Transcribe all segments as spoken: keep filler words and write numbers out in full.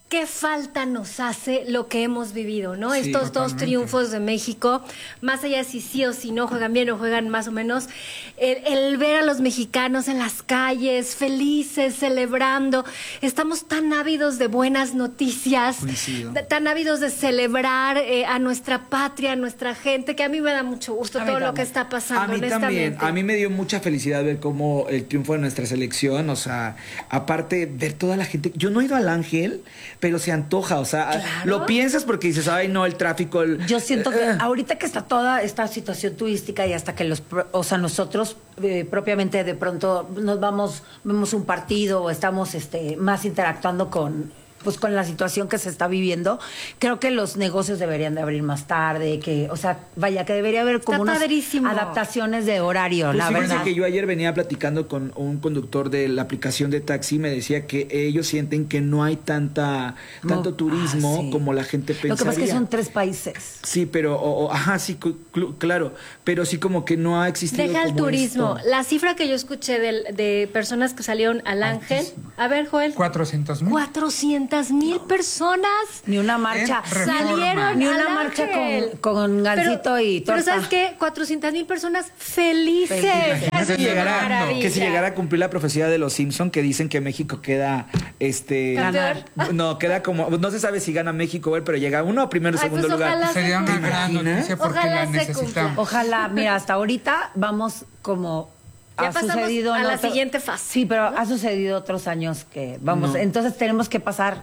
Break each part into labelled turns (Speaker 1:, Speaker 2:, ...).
Speaker 1: qué falta nos hace lo que hemos vivido, ¿no?
Speaker 2: Sí,
Speaker 1: Estos
Speaker 2: totalmente.
Speaker 1: dos triunfos de México, más allá de si sí o si no juegan bien o juegan más o menos, el, el ver a los mexicanos en las calles, felices, celebrando, estamos tan ávidos de buenas noticias,
Speaker 2: Coincido.
Speaker 1: de- tan ávidos de celebrar eh, a nuestra patria, a nuestra gente, que a mí me da mucho gusto
Speaker 3: A mí
Speaker 1: todo lo
Speaker 3: también.
Speaker 1: que está pasando,
Speaker 2: A mí
Speaker 1: honestamente.
Speaker 2: también, a mí me dio mucha felicidad ver cómo el triunfo de nuestra selección, o sea, aparte ver toda la gente, yo no he ido al Ángel, pero se antoja, o sea,
Speaker 1: Claro.
Speaker 2: lo piensas porque dices, ay no, el tráfico, el-
Speaker 3: Yo siento que
Speaker 2: Eh,
Speaker 3: ahorita que está toda esta situación turística y hasta que los, pro- o sea, nosotros eh, propiamente de pronto nos vamos, vemos un partido o estamos este, más interactuando con, pues con la situación que se está viviendo, creo que los negocios deberían de abrir más tarde, que, o sea, vaya, que debería haber como
Speaker 1: Está
Speaker 3: unas
Speaker 1: padrísimo.
Speaker 3: adaptaciones de horario,
Speaker 2: Pues
Speaker 3: la
Speaker 2: fíjense
Speaker 3: verdad.
Speaker 2: que yo ayer venía platicando con un conductor de la aplicación de taxi, me decía que ellos sienten que no hay tanta tanto
Speaker 3: No.
Speaker 2: turismo
Speaker 3: Ah, sí.
Speaker 2: como la gente pensaría.
Speaker 3: Lo que pasa es que son tres países.
Speaker 2: Sí, pero, o- o- ajá, sí, cl- cl- claro, pero sí como que no ha existido
Speaker 1: Deja el
Speaker 2: como
Speaker 1: turismo.
Speaker 2: esto.
Speaker 1: La cifra que yo escuché del- de personas que salieron al Ángel. A ver, Joel.
Speaker 4: cuatrocientos mil.
Speaker 1: cuatrocientas mil personas
Speaker 3: Ni una marcha.
Speaker 4: En Reforma.
Speaker 1: salieron
Speaker 3: Ni
Speaker 1: al
Speaker 3: una marcha
Speaker 1: Ángel.
Speaker 3: con, con gansito
Speaker 1: pero,
Speaker 3: y torta.
Speaker 1: Pero ¿sabes qué? cuatrocientas mil personas felices.
Speaker 3: Felices.
Speaker 1: Es
Speaker 2: Que si,
Speaker 1: una
Speaker 2: llegara,
Speaker 1: maravilla.
Speaker 2: que si llegara a cumplir la profecía de los Simpson que dicen que México queda este
Speaker 1: Campeón.
Speaker 2: no queda como no se sabe si gana México güey, pero llega uno o primero o
Speaker 1: Ay,
Speaker 2: segundo
Speaker 1: pues
Speaker 2: lugar.
Speaker 1: ojalá.
Speaker 4: Sería una
Speaker 1: ¿Te
Speaker 4: gran
Speaker 2: imaginas?
Speaker 4: noticia porque
Speaker 1: Ojalá
Speaker 4: la
Speaker 1: se
Speaker 4: necesitamos.
Speaker 1: cumpla.
Speaker 3: Ojalá, mira, hasta ahorita vamos como
Speaker 1: Ya
Speaker 3: ha
Speaker 1: pasamos
Speaker 3: sucedido
Speaker 1: a
Speaker 3: en
Speaker 1: la
Speaker 3: otro-
Speaker 1: siguiente fase,
Speaker 3: Sí, pero ha sucedido otros años que vamos,
Speaker 2: No.
Speaker 3: entonces tenemos que pasar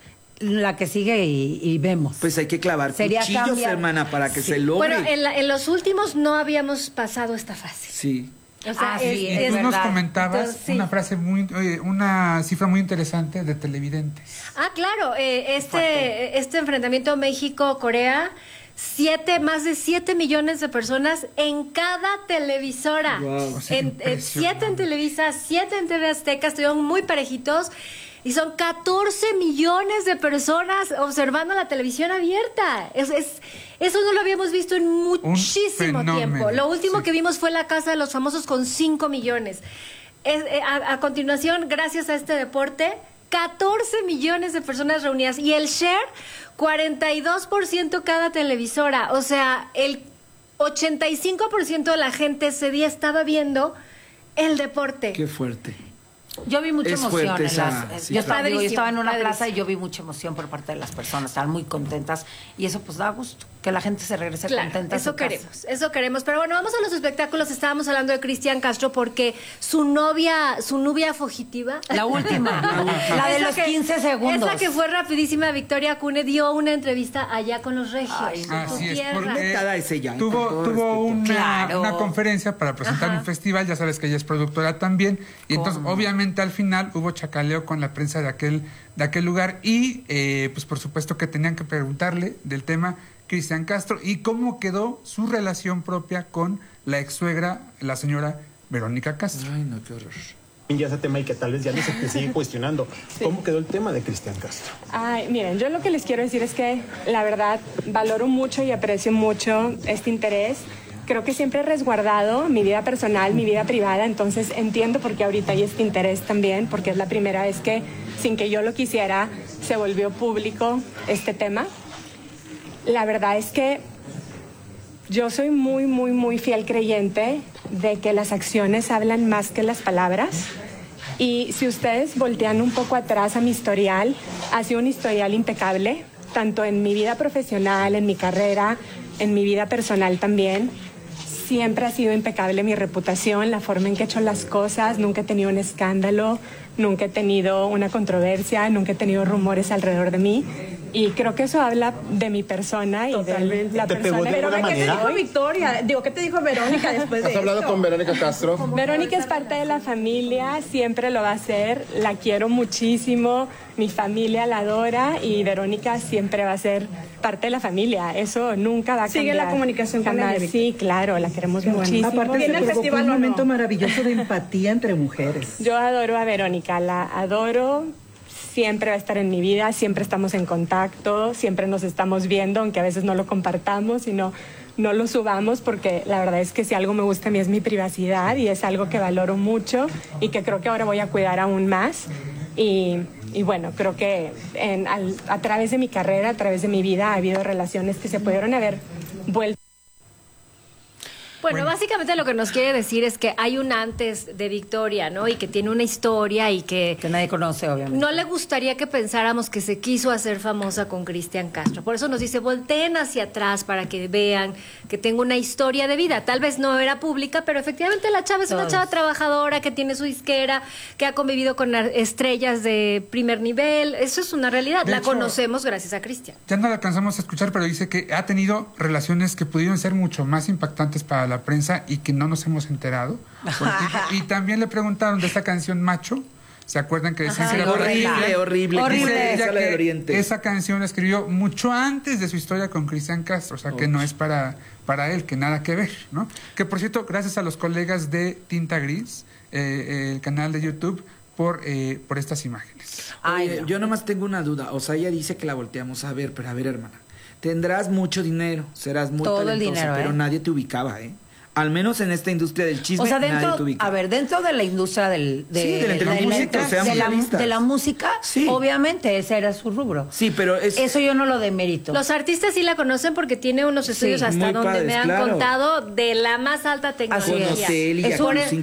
Speaker 3: la que sigue y, y vemos.
Speaker 2: Pues hay que clavar
Speaker 3: Sería
Speaker 2: cuchillos,
Speaker 3: cambiar.
Speaker 2: hermana, para que
Speaker 3: Sí.
Speaker 2: se logre.
Speaker 1: Bueno, en, la- en los últimos no habíamos pasado esta fase.
Speaker 2: Sí.
Speaker 1: O sea,
Speaker 3: Ah, sí,
Speaker 1: es-
Speaker 3: es
Speaker 1: es-
Speaker 4: Tú nos
Speaker 3: verdad.
Speaker 4: comentabas
Speaker 1: Entonces, sí.
Speaker 4: una frase muy, oye, una cifra muy interesante de televidentes.
Speaker 1: Ah, claro, eh, este, este enfrentamiento México-Corea, siete, más de siete millones de personas en cada televisora.
Speaker 2: Wow.
Speaker 4: O sea,
Speaker 1: En- eh,
Speaker 4: impresionante.
Speaker 1: siete en Televisa, siete en T V Azteca, estuvieron muy parejitos. Y son catorce millones de personas observando la televisión abierta. Es, es- eso no lo habíamos visto en muchísimo
Speaker 4: fenómeno,
Speaker 1: tiempo. Lo último
Speaker 4: sí.
Speaker 1: que vimos fue La Casa de los Famosos con cinco millones. Es- eh, a, a continuación, gracias a este deporte, catorce millones de personas reunidas. Y el share, cuarenta y dos por ciento cada televisora. O sea, el ochenta y cinco por ciento de la gente ese día estaba viendo el deporte.
Speaker 2: Qué fuerte.
Speaker 3: Yo vi mucha
Speaker 2: Es
Speaker 3: emoción
Speaker 2: fuerte
Speaker 3: en
Speaker 2: esa
Speaker 3: las,
Speaker 2: cifra.
Speaker 3: yo, estaba, digo, yo estaba en una
Speaker 1: Padrísimo,
Speaker 3: plaza y yo vi mucha emoción por parte de las personas, estaban muy contentas y eso pues da gusto, que la gente se regrese
Speaker 1: Claro,
Speaker 3: contenta a
Speaker 1: eso
Speaker 3: su casa.
Speaker 1: queremos, eso queremos. Pero bueno, vamos a los espectáculos. Estábamos hablando de Cristian Castro porque su novia, su novia fugitiva.
Speaker 3: La última, la de
Speaker 1: Esa
Speaker 3: los
Speaker 1: que-
Speaker 3: quince segundos.
Speaker 1: Esa que fue rapidísima, Victoria Cune dio una entrevista allá con los regios.
Speaker 3: Ay,
Speaker 1: en
Speaker 3: no.
Speaker 1: tu
Speaker 4: Así es,
Speaker 1: tierra.
Speaker 4: porque
Speaker 2: Conectada es ella, con
Speaker 4: tuvo,
Speaker 2: todo
Speaker 4: tuvo
Speaker 2: respeto.
Speaker 4: una,
Speaker 3: Claro.
Speaker 4: una conferencia para presentar
Speaker 1: Ajá.
Speaker 4: un festival, ya sabes que ella es productora también, y entonces obviamente al final hubo chacaleo con la prensa de aquel, de aquel lugar y eh, pues por supuesto que tenían que preguntarle del tema Cristian Castro y cómo quedó su relación propia con la ex suegra, la señora Verónica Castro.
Speaker 2: Ay, no, qué horror.
Speaker 5: Ya ese tema y que tal vez ya no se te sigue cuestionando. ¿Cómo quedó el tema de Cristian Castro?
Speaker 6: Ay, miren, yo lo que les quiero decir es que la verdad valoro mucho y aprecio mucho este interés. Creo que siempre he resguardado mi vida personal, mi vida privada, entonces entiendo por qué ahorita hay este interés también, porque es la primera vez que, sin que yo lo quisiera, se volvió público este tema. La verdad es que yo soy muy, muy, muy fiel creyente de que las acciones hablan más que las palabras. Y si ustedes voltean un poco atrás a mi historial, ha sido un historial impecable, tanto en mi vida profesional, en mi carrera, en mi vida personal también. Siempre ha sido impecable mi reputación, la forma en que he hecho las cosas, nunca he tenido un escándalo, nunca he tenido una controversia, nunca he tenido rumores alrededor de mí. Y creo que eso habla de mi persona y de la
Speaker 5: ¿Te pegó
Speaker 6: persona.
Speaker 5: de alguna
Speaker 7: Pero ¿qué te
Speaker 5: manera?
Speaker 7: dijo Victoria? Digo, ¿qué te dijo Verónica después de
Speaker 5: ¿Has hablado
Speaker 7: esto?
Speaker 5: con Verónica Castro?
Speaker 6: Verónica es parte de la familia, siempre lo va a ser, la quiero muchísimo, mi familia la adora y Verónica siempre va a ser parte de la familia, eso nunca va a
Speaker 7: ¿Sigue
Speaker 6: cambiar.
Speaker 7: la comunicación con
Speaker 6: Jamás.
Speaker 7: ella,
Speaker 6: Sí, claro, la queremos muchísimo.
Speaker 7: Aparte
Speaker 8: Viene
Speaker 7: se
Speaker 8: el
Speaker 7: provocó
Speaker 8: festival
Speaker 7: un
Speaker 8: un momento
Speaker 7: no.
Speaker 8: maravilloso de empatía entre mujeres.
Speaker 6: Yo adoro a Verónica, la adoro, siempre va a estar en mi vida, siempre estamos en contacto, siempre nos estamos viendo, aunque a veces no lo compartamos y no, no lo subamos, porque la verdad es que si algo me gusta a mí es mi privacidad y es algo que valoro mucho y que creo que ahora voy a cuidar aún más. Y y bueno, creo que en, al, a través de mi carrera, a través de mi vida, ha habido relaciones que se pudieron haber vuelto.
Speaker 1: Bueno,
Speaker 4: Bueno.
Speaker 1: básicamente lo que nos quiere decir es que hay un antes de Victoria, ¿no? Y que tiene una historia y que
Speaker 3: Que nadie conoce, obviamente.
Speaker 1: no le gustaría que pensáramos que se quiso hacer famosa con Cristian Castro. Por eso nos dice, volteen hacia atrás para que vean que tengo una historia de vida. Tal vez no era pública, pero efectivamente la chava es una
Speaker 3: Todos.
Speaker 1: chava trabajadora que tiene su disquera, que ha convivido con ar- estrellas de primer nivel. Eso es una realidad.
Speaker 4: De
Speaker 1: la
Speaker 4: hecho,
Speaker 1: conocemos gracias a Cristian.
Speaker 4: Ya no la alcanzamos a escuchar, pero dice que ha tenido relaciones que pudieron ser mucho más impactantes para la prensa y que no nos hemos enterado. Por ejemplo, y también le preguntaron de esta canción Macho. ¿Se acuerdan que decían
Speaker 3: Ajá,
Speaker 4: que era
Speaker 2: horrible,
Speaker 3: horrenda.
Speaker 2: horrible.
Speaker 3: Horrible.
Speaker 2: Dice
Speaker 4: ella
Speaker 2: esa la del
Speaker 4: que
Speaker 2: Oriente.
Speaker 4: esa canción la escribió mucho antes de su historia con Cristian Castro, o sea que no es para, para él, que nada que ver, ¿no? Que por cierto, gracias a los colegas de Tinta Gris, eh, el canal de YouTube, por, eh, por estas imágenes.
Speaker 3: Ay,
Speaker 2: Oye,
Speaker 3: no.
Speaker 2: yo nomás tengo una duda. O sea, ella dice que la volteamos a ver, pero a ver, hermana. Tendrás mucho dinero, serás muy
Speaker 3: Todo el
Speaker 2: talentosa,
Speaker 3: dinero,
Speaker 2: pero
Speaker 3: ¿eh?
Speaker 2: nadie te ubicaba, ¿eh? Al menos en esta industria del chisme,
Speaker 3: O sea,
Speaker 2: nadie te
Speaker 3: dentro,
Speaker 2: ubica.
Speaker 3: a ver, dentro de la industria del, de,
Speaker 2: Sí, de la entretenimiento, seamos
Speaker 3: de, la,
Speaker 2: realistas.
Speaker 3: de la música,
Speaker 2: Sí.
Speaker 3: obviamente ese era su rubro.
Speaker 2: Sí, pero es...
Speaker 3: Eso yo no lo demerito.
Speaker 1: Los artistas sí la conocen porque tiene unos estudios
Speaker 3: Sí,
Speaker 1: hasta
Speaker 2: muy
Speaker 1: donde
Speaker 2: padres,
Speaker 1: me han
Speaker 2: claro.
Speaker 1: contado de la más alta tecnología.
Speaker 3: Así es.
Speaker 2: hotel y
Speaker 3: Es un-
Speaker 2: jacuzzi